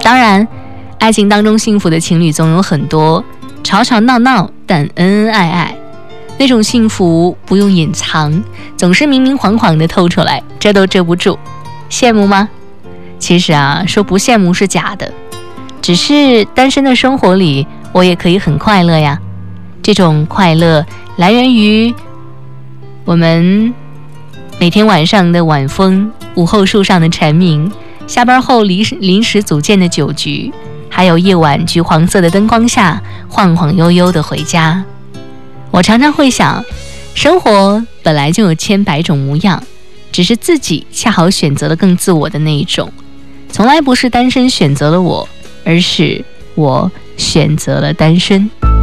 当然，爱情当中幸福的情侣总有很多，吵吵闹闹但恩恩爱爱，那种幸福不用隐藏，总是明明晃晃地透出来，遮都遮不住。羡慕吗？其实啊，说不羡慕是假的，只是单身的生活里，我也可以很快乐呀。这种快乐来源于我们每天晚上的晚风，午后树上的蝉鸣，下班后临时组建的酒局，还有夜晚橘黄色的灯光下晃晃悠悠的回家。我常常会想，生活本来就有千百种模样，只是自己恰好选择了更自我的那一种。从来不是单身选择了我，而是我选择了单身。